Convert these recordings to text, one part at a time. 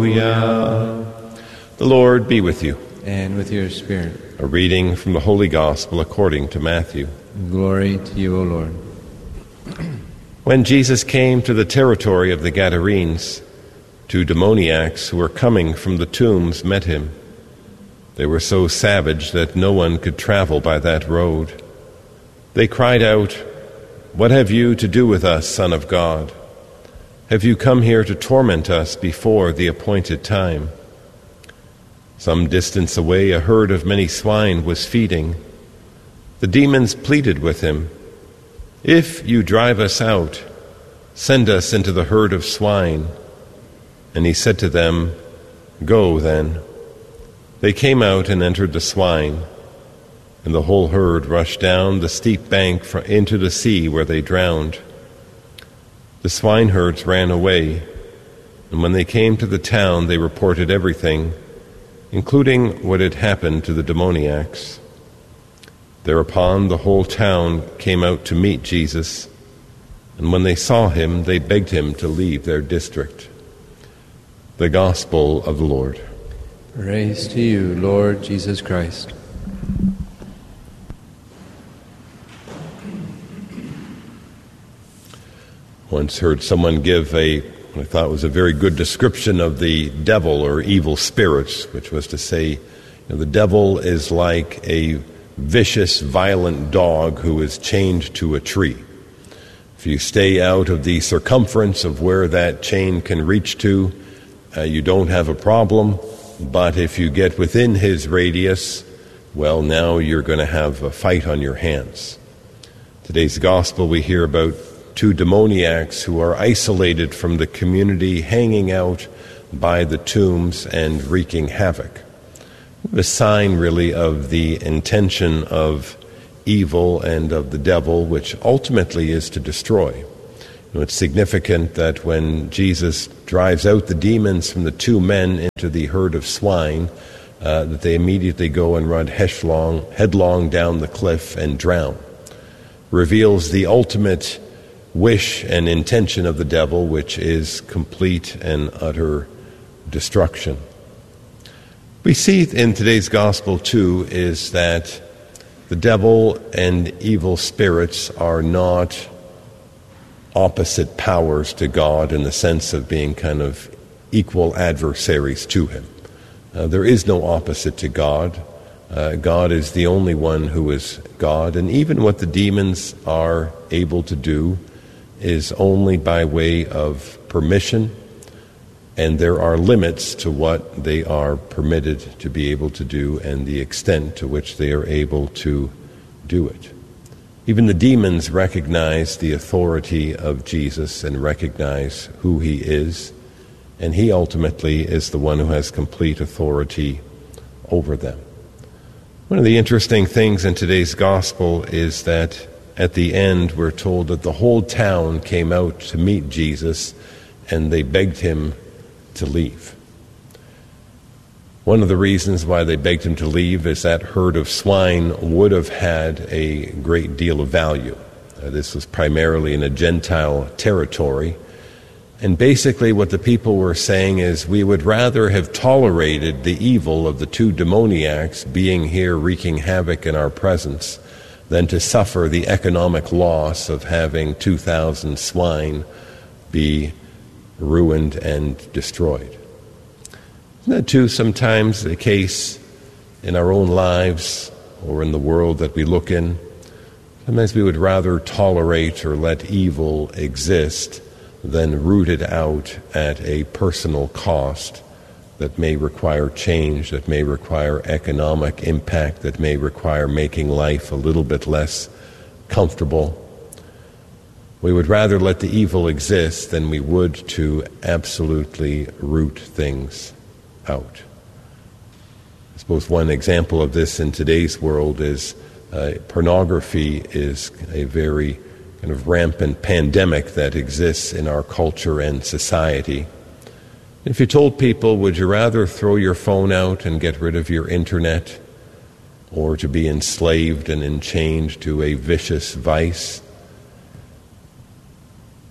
Hallelujah. The Lord be with you. And with your spirit. A reading from the Holy Gospel according to Matthew. Glory to you, O Lord. When Jesus came to the territory of the Gadarenes, 2 demoniacs who were coming from the tombs met him. They were so savage that no one could travel by that road. They cried out, "What have you to do with us, Son of God? Have you come here to torment us before the appointed time?" Some distance away, a herd of many swine was feeding. The demons pleaded with him, "If you drive us out, send us into the herd of swine." And he said to them, "Go then." They came out and entered the swine, and the whole herd rushed down the steep bank into the sea, where they drowned. The swineherds ran away, and when they came to the town, they reported everything, including what had happened to the demoniacs. Thereupon the whole town came out to meet Jesus, and when they saw him, they begged him to leave their district. The Gospel of the Lord. Praise to you, Lord Jesus Christ. Once heard someone give what I thought was a very good description of the devil or evil spirits, which was to say, the devil is like a vicious, violent dog who is chained to a tree. If you stay out of the circumference of where that chain can reach to, you don't have a problem. But if you get within his radius, well, now you're going to have a fight on your hands. Today's gospel, we hear about 2 demoniacs who are isolated from the community, hanging out by the tombs and wreaking havoc. A sign, really, of the intention of evil and of the devil, which ultimately is to destroy. It's significant that when Jesus drives out the demons from the 2 men into the herd of swine, that they immediately go and run headlong down the cliff and drown. Reveals the ultimate wish and intention of the devil, which is complete and utter destruction. We see in today's gospel, too, is that the devil and evil spirits are not opposite powers to God in the sense of being kind of equal adversaries to him. There is no opposite to God. God is the only one who is God, and even what the demons are able to do is only by way of permission, and there are limits to what they are permitted to be able to do and the extent to which they are able to do it. Even the demons recognize the authority of Jesus and recognize who he is, and he ultimately is the one who has complete authority over them. One of the interesting things in today's gospel is that at the end, we're told that the whole town came out to meet Jesus, and they begged him to leave. One of the reasons why they begged him to leave is that herd of swine would have had a great deal of value. This was primarily in a Gentile territory. And basically what the people were saying is, we would rather have tolerated the evil of the 2 demoniacs being here wreaking havoc in our presence than to suffer the economic loss of having 2,000 swine be ruined and destroyed. Isn't that too sometimes the case in our own lives or in the world that we look in? Sometimes we would rather tolerate or let evil exist than root it out at a personal cost that may require change, that may require economic impact, that may require making life a little bit less comfortable. We would rather let the evil exist than we would to absolutely root things out. I suppose one example of this in today's world is pornography is a very kind of rampant pandemic that exists in our culture and society. If you told people, would you rather throw your phone out and get rid of your internet, or to be enslaved and enchained to a vicious vice?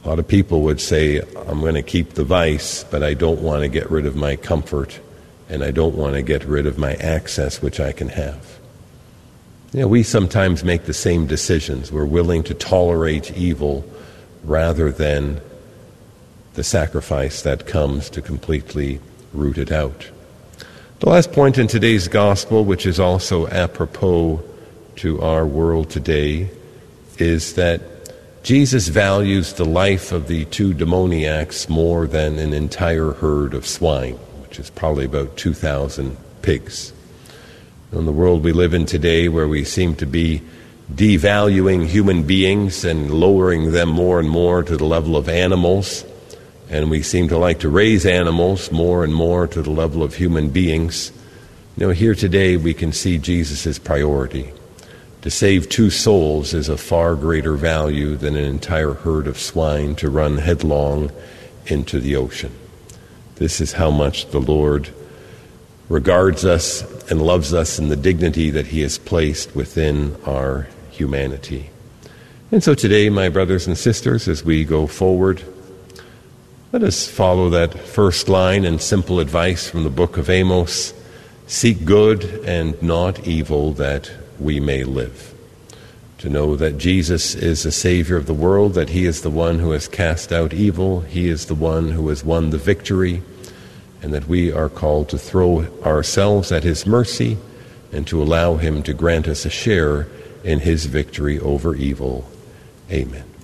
A lot of people would say, I'm going to keep the vice, but I don't want to get rid of my comfort, and I don't want to get rid of my access, which I can have. We sometimes make the same decisions. We're willing to tolerate evil rather than the sacrifice that comes to completely root it out. The last point in today's gospel, which is also apropos to our world today, is that Jesus values the life of the two demoniacs more than an entire herd of swine, which is probably about 2,000 pigs. In the world we live in today, where we seem to be devaluing human beings and lowering them more and more to the level of animals, and we seem to like to raise animals more and more to the level of human beings, here today we can see Jesus' priority. To save two souls is of far greater value than an entire herd of swine to run headlong into the ocean. This is how much the Lord regards us and loves us in the dignity that he has placed within our humanity. And so today, my brothers and sisters, as we go forward, let us follow that first line and simple advice from the book of Amos: seek good and not evil, that we may live. To know that Jesus is the Savior of the world, that he is the one who has cast out evil, he is the one who has won the victory, and that we are called to throw ourselves at his mercy and to allow him to grant us a share in his victory over evil. Amen.